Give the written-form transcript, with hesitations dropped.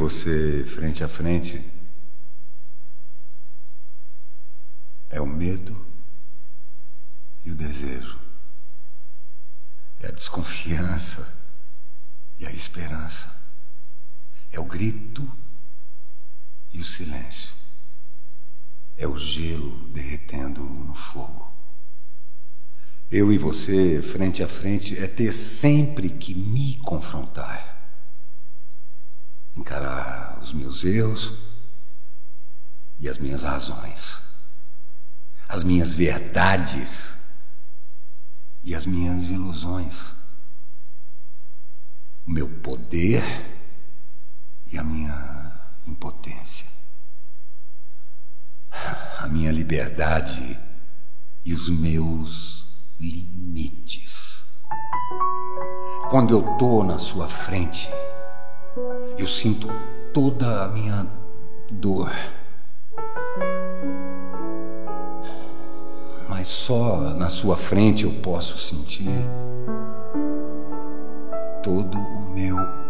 você frente a frente é o medo e o desejo, é a desconfiança e a esperança, é o grito e o silêncio, é o gelo derretendo no fogo. Eu e você frente a frente é ter sempre que me confrontar, encarar os meus erros e as minhas razões, as minhas verdades e as minhas ilusões, o meu poder e a minha impotência, a minha liberdade e os meus limites. Quando eu tô na sua frente, eu sinto toda a minha dor, mas só na sua frente eu posso sentir todo o meu